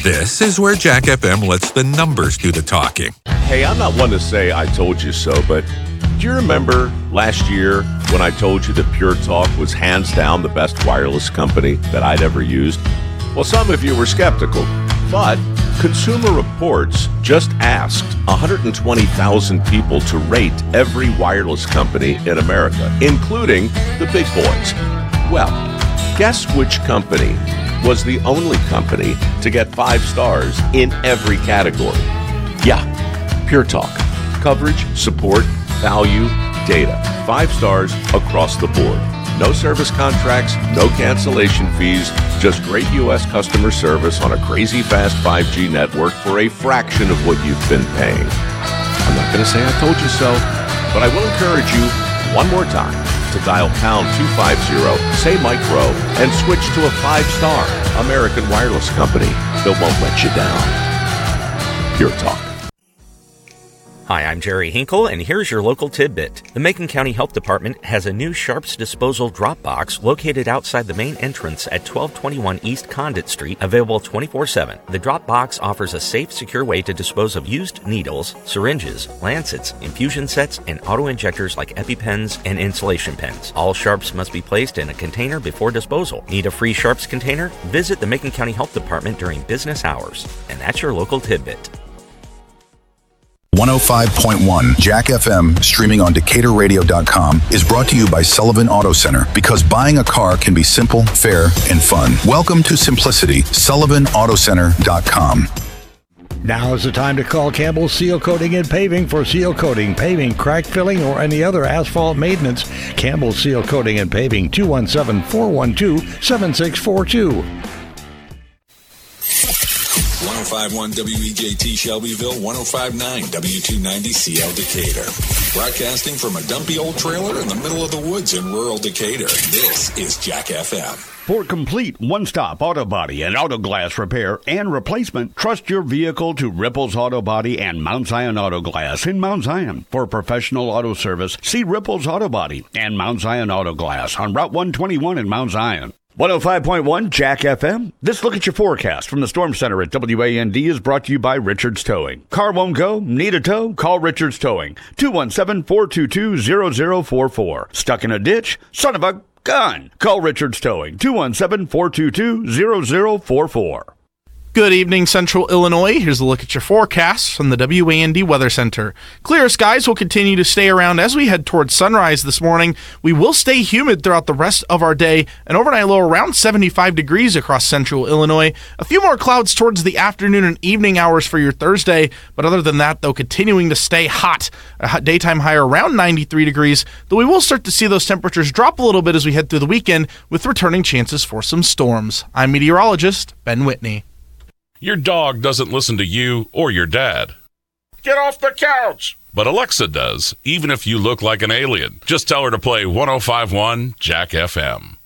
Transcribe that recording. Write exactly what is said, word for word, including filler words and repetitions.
This is where Jack F M lets the numbers do the talking. Hey, I'm not one to say I told you so, but do you remember last year when I told you that Pure Talk was hands down the best wireless company that I'd ever used? Well, some of you were skeptical, but Consumer Reports just asked one hundred twenty thousand people to rate every wireless company in America, including the big boys. Well, guess which company was the only company to get five stars in every category? Yeah, Pure Talk. Coverage, support, value, data. Five stars across the board. No service contracts, no cancellation fees, just great U S customer service on a crazy fast five G network for a fraction of what you've been paying. I'm not going to say I told you so, but I will encourage you one more time to dial pound two fifty, say Mike Rowe, and switch to a five-star American wireless company that won't let you down. Pure Talk. Hi, I'm Jerry Hinkle, and here's your local tidbit. The Macon County Health Department has a new Sharps Disposal drop box located outside the main entrance at twelve twenty-one East Condit Street, available twenty-four seven. The drop box offers a safe, secure way to dispose of used needles, syringes, lancets, infusion sets, and auto-injectors like EpiPens and insulation pens. All Sharps must be placed in a container before disposal. Need a free Sharps container? Visit the Macon County Health Department during business hours. And that's your local tidbit. one oh five point one Jack F M, streaming on Decatur Radio dot com, is brought to you by Sullivan Auto Center, because buying a car can be simple, fair, and fun. Welcome to simplicity. Sullivan Auto Center dot com. Now is the time to call Campbell Seal Coating and Paving for seal coating, paving, crack filling, or any other asphalt maintenance. Campbell Seal Coating and Paving, two one seven, four one two, seven six four two. one oh five point one W E J T Shelbyville, one oh five point nine W two ninety C L Decatur. Broadcasting from a dumpy old trailer in the middle of the woods in rural Decatur, this is Jack F M. For complete one-stop auto body and auto glass repair and replacement, trust your vehicle to Ripples Auto Body and Mount Zion Auto Glass in Mount Zion. For professional auto service, see Ripples Auto Body and Mount Zion Auto Glass on Route one twenty-one in Mount Zion. one oh five point one Jack F M. This look at your forecast from the Storm Center at W A N D is brought to you by Richards Towing. Car won't go? Need a tow? Call Richards Towing. two one seven, four two two, zero zero four four. Stuck in a ditch? Son of a gun! Call Richards Towing. two one seven, four two two, zero zero four four. Good evening, Central Illinois. Here's a look at your forecast from the W A N D Weather Center. Clear skies will continue to stay around as we head towards sunrise this morning. We will stay humid throughout the rest of our day. An overnight low around seventy-five degrees across Central Illinois. A few more clouds towards the afternoon and evening hours for your Thursday. But other than that, though, continuing to stay hot. A daytime high around ninety-three degrees, though we will start to see those temperatures drop a little bit as we head through the weekend with returning chances for some storms. I'm meteorologist Ben Whitney. Your dog doesn't listen to you or your dad. Get off the couch! But Alexa does, even if you look like an alien. Just tell her to play one oh five point one Jack F M.